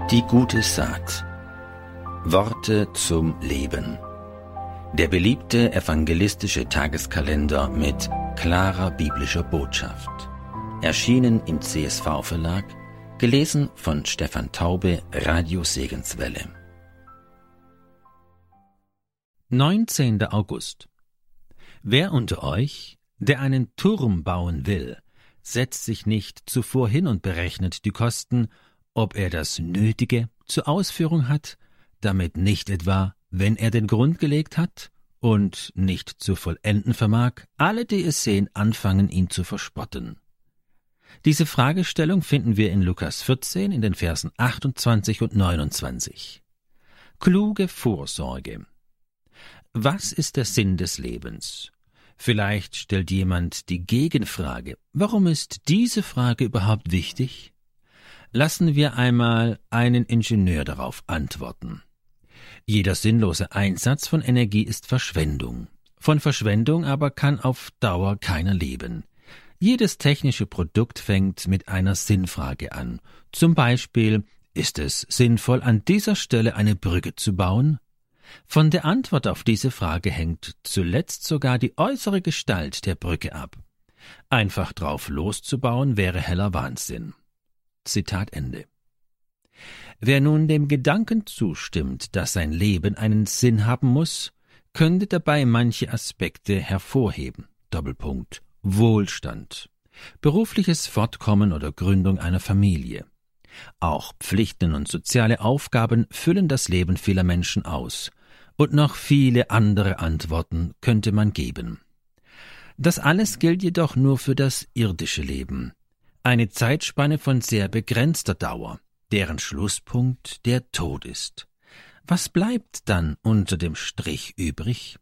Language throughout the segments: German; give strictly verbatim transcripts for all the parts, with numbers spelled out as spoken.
Die gute Saat. Worte zum Leben. Der beliebte evangelistische Tageskalender mit klarer biblischer Botschaft. Erschienen im C S V-Verlag, gelesen von Stefan Taube, Radio Segenswelle. neunzehnter August. Wer unter euch, der einen Turm bauen will, setzt sich nicht zuvor hin und berechnet die Kosten, ob er das Nötige zur Ausführung hat, damit nicht etwa, wenn er den Grund gelegt hat und nicht zu vollenden vermag, alle, die es sehen, anfangen, ihn zu verspotten. Diese Fragestellung finden wir in Lukas vierzehn in den Versen achtundzwanzig und neunundzwanzig. Kluge Vorsorge. Was ist der Sinn des Lebens? Vielleicht stellt jemand die Gegenfrage: Warum ist diese Frage überhaupt wichtig? Lassen wir einmal einen Ingenieur darauf antworten. Jeder sinnlose Einsatz von Energie ist Verschwendung. Von Verschwendung aber kann auf Dauer keiner leben. Jedes technische Produkt fängt mit einer Sinnfrage an. Zum Beispiel: Ist es sinnvoll, an dieser Stelle eine Brücke zu bauen? Von der Antwort auf diese Frage hängt zuletzt sogar die äußere Gestalt der Brücke ab. Einfach drauf loszubauen wäre heller Wahnsinn. Zitat Ende. Wer nun dem Gedanken zustimmt, dass sein Leben einen Sinn haben muss, könnte dabei manche Aspekte hervorheben. Doppelpunkt. Wohlstand, berufliches Fortkommen oder Gründung einer Familie. Auch Pflichten und soziale Aufgaben füllen das Leben vieler Menschen aus. Und noch viele andere Antworten könnte man geben. Das alles gilt jedoch nur für das irdische Leben. Eine Zeitspanne von sehr begrenzter Dauer, deren Schlusspunkt der Tod ist. Was bleibt dann unter dem Strich übrig?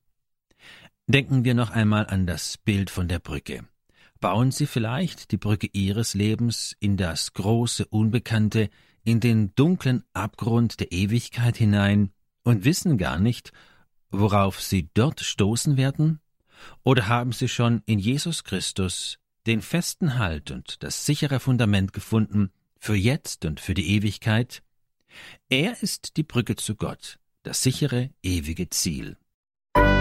Denken wir noch einmal an das Bild von der Brücke. Bauen Sie vielleicht die Brücke Ihres Lebens in das große Unbekannte, in den dunklen Abgrund der Ewigkeit hinein und wissen gar nicht, worauf Sie dort stoßen werden? Oder haben Sie schon in Jesus Christus den festen Halt und das sichere Fundament gefunden für jetzt und für die Ewigkeit? Er ist die Brücke zu Gott, das sichere, ewige Ziel.